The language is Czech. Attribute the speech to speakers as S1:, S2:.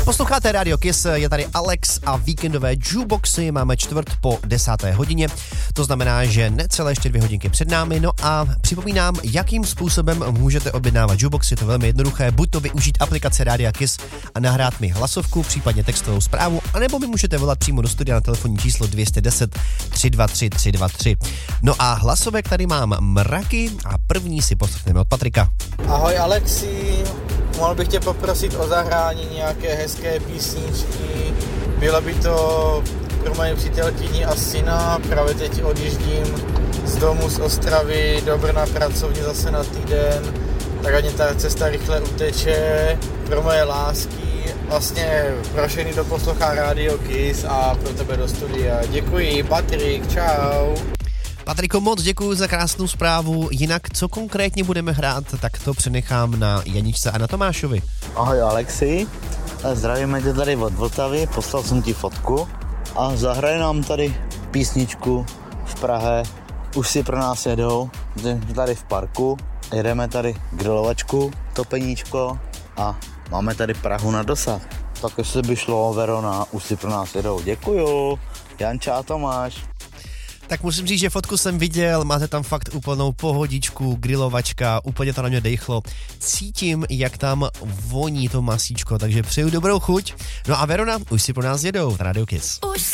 S1: Posloucháte Radio Kiss, je tady Alex a víkendové jukeboxy, máme 9:45, to znamená, že necelé ještě 2 hodinky před námi, no a připomínám, jakým způsobem můžete objednávat jukeboxy, je to velmi jednoduché, buď to využít aplikace Rádia Kiss a nahrát mi hlasovku, případně textovou zprávu, anebo mi můžete volat přímo do studia na telefonní číslo 210 323 323. No a hlasovek tady mám mraky a první si poslechneme od Patrika.
S2: Ahoj Alexi, mohl bych tě poprosit o zahrání nějaké hezké písničky. Bylo by to pro moje přítelkyni a syna, právě teď odjíždím z domu z Ostravy do Brna pracovně zase na týden, tak ať ta cesta rychle uteče. Pro moje lásky, vlastně pro všechny, kdo poslouchá Radio Kiss a pro tebe do studia. Děkuji, Patrik, čau.
S1: Patriko, moc děkuji za krásnou zprávu. Jinak, co konkrétně budeme hrát, tak to přenechám na Janičce a na Tomášovi.
S3: Ahoj Alexi, zdravíme tě tady od Vltavy, poslal jsem ti fotku a zahraje nám tady písničku v Praze. Už si pro nás jedou, tady v parku, jedeme tady grilovačku, topeníčko a máme tady Prahu na dosah. Tak jestli by šlo, Verona, už si pro nás jedou. Děkuju, Janča a Tomáš.
S1: Tak musím říct, že fotku jsem viděl, máte tam fakt úplnou pohodičku, grilovačka, úplně to na mě dejchlo. Cítím, jak tam voní to masíčko, takže přeju dobrou chuť. No a Verona, už si pro nás jedou, Radio Kiss.